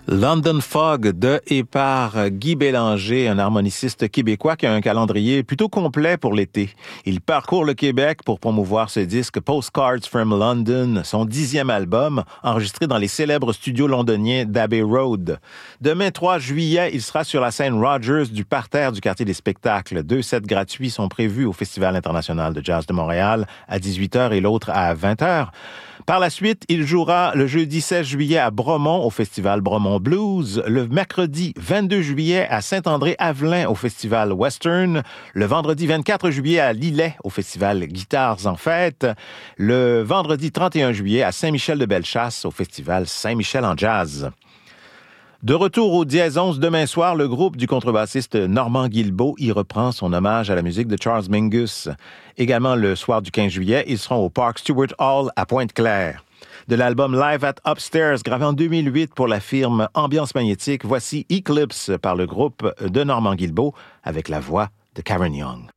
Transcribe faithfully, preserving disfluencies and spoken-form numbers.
London Fog de et par Guy Bélanger, un harmoniciste québécois qui a un calendrier plutôt complet pour l'été. Il parcourt le Québec pour promouvoir ce disque Postcards from London, son dixième album, enregistré dans les célèbres studios londoniens d'Abbey Road. Demain trois juillet, il sera sur la scène Rogers du parterre du quartier des spectacles. Deux sets gratuits sont prévus au Festival international de jazz de Montréal à dix-huit heures et l'autre à vingt heures. Par la suite, il jouera le jeudi seize juillet à Bromont au Festival Bromont Blues, le mercredi vingt-deux juillet à Saint-André-Avelin au Festival Western, le vendredi vingt-quatre juillet à Lillet au Festival Guitares en Fête, le vendredi trente et un juillet à Saint-Michel-de-Bellechasse au Festival Saint-Michel en Jazz. De retour au Dièse onze demain soir, le groupe du contrebassiste Normand Guilbeault y reprend son hommage à la musique de Charles Mingus. Également le soir du quinze juillet, ils seront au Park Stewart Hall à Pointe-Claire. De l'album Live at Upstairs, gravé en deux mille huit pour la firme Ambiance Magnétique, voici Eclipse par le groupe de Normand Guilbeault avec la voix de Karen Young.